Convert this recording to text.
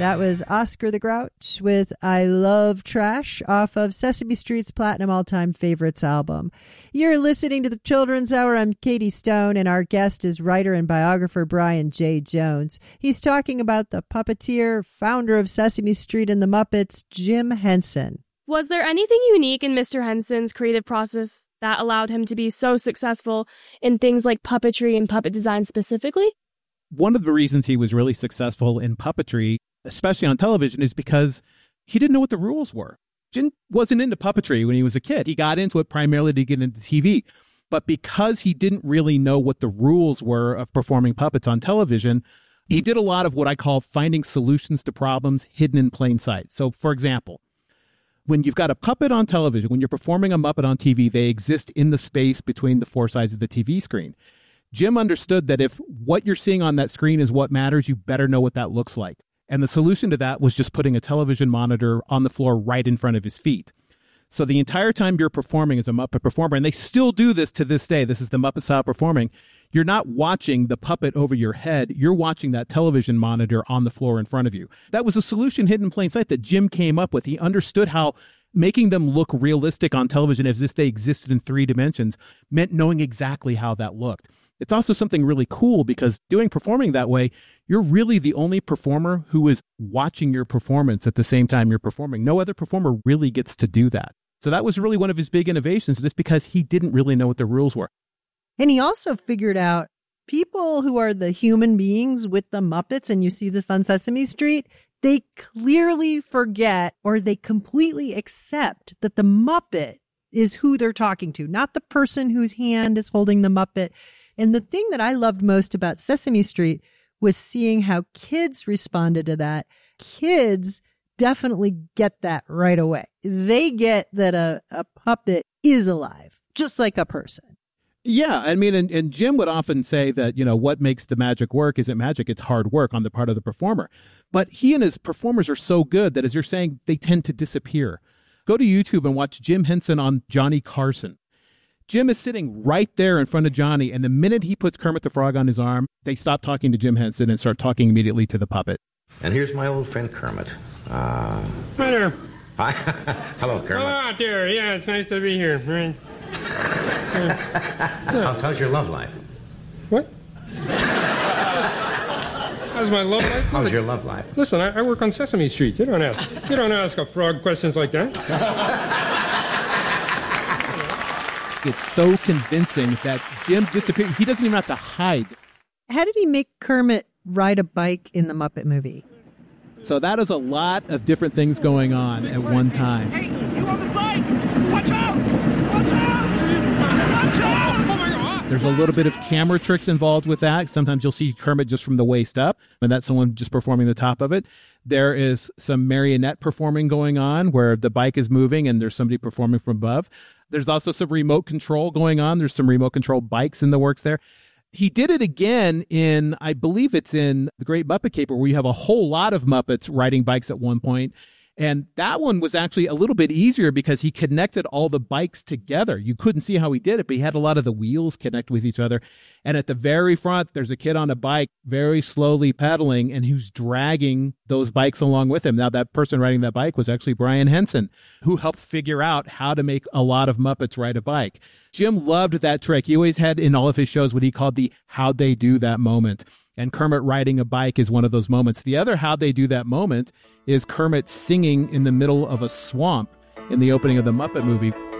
That was Oscar the Grouch with I Love Trash off of Sesame Street's Platinum All-Time Favorites album. You're listening to the Children's Hour. I'm Katie Stone, and our guest is writer and biographer Brian J. Jones. He's talking about the puppeteer, founder of Sesame Street and the Muppets, Jim Henson. Was there anything unique in Mr. Henson's creative process that allowed him to be so successful in things like puppetry and puppet design specifically? One of the reasons he was really successful in puppetry, especially on television, is because he didn't know what the rules were. Jim wasn't into puppetry when he was a kid. He got into it primarily to get into TV. But because he didn't really know what the rules were of performing puppets on television, he did a lot of what I call finding solutions to problems hidden in plain sight. So, for example, when you've got a puppet on television, when you're performing a Muppet on TV, they exist in the space between the four sides of the TV screen. Jim understood that if what you're seeing on that screen is what matters, you better know what that looks like. And the solution to that was just putting a television monitor on the floor right in front of his feet. So the entire time you're performing as a Muppet performer, and they still do this to this day, this is the Muppet style performing, you're not watching the puppet over your head, you're watching that television monitor on the floor in front of you. That was a solution hidden in plain sight that Jim came up with. He understood how making them look realistic on television as if they existed in 3 dimensions meant knowing exactly how that looked. It's also something really cool because performing that way, you're really the only performer who is watching your performance at the same time you're performing. No other performer really gets to do that. So that was really one of his big innovations, and it's because he didn't really know what the rules were. And he also figured out people who are the human beings with the Muppets, and you see this on Sesame Street, they clearly forget or they completely accept that the Muppet is who they're talking to, not the person whose hand is holding the Muppet. And the thing that I loved most about Sesame Street was seeing how kids responded to that. Kids definitely get that right away. They get that a puppet is alive, just like a person. Yeah, I mean, and Jim would often say that, what makes the magic work isn't magic, it's hard work on the part of the performer. But he and his performers are so good that, as you're saying, they tend to disappear. Go to YouTube and watch Jim Henson on Johnny Carson. Jim is sitting right there in front of Johnny, and the minute he puts Kermit the Frog on his arm, they stop talking to Jim Henson and start talking immediately to the puppet. And here's my old friend Kermit. Hi there. Hi. Hello, Kermit. Hello out there. Yeah, it's nice to be here. Right. How's your love life? What? How's my love life? How's your love life? Listen, I work on Sesame Street. You don't ask a frog questions like that. It's so convincing that Jim disappeared. He doesn't even have to hide. How did he make Kermit ride a bike in the Muppet movie? So that is a lot of different things going on at one time. Hey, you on the bike! Watch out! Watch out! Watch out! Oh my God! There's a little bit of camera tricks involved with that. Sometimes you'll see Kermit just from the waist up, and that's someone just performing the top of it. There is some marionette performing going on where the bike is moving and there's somebody performing from above. There's also some remote control going on. There's some remote control bikes in the works there. He did it again in, I believe it's in The Great Muppet Caper, where you have a whole lot of Muppets riding bikes at one point. And that one was actually a little bit easier because he connected all the bikes together. You couldn't see how he did it, but he had a lot of the wheels connect with each other. And at the very front, there's a kid on a bike very slowly pedaling and who's dragging those bikes along with him. Now, that person riding that bike was actually Brian Henson, who helped figure out how to make a lot of Muppets ride a bike. Jim loved that trick. He always had in all of his shows what he called the how'd they do that moment. And Kermit riding a bike is one of those moments. The other how'd they do that moment is Kermit singing in the middle of a swamp in the opening of the Muppet movie.